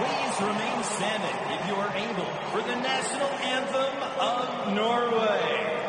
Please remain standing if you are able for the national anthem of Norway.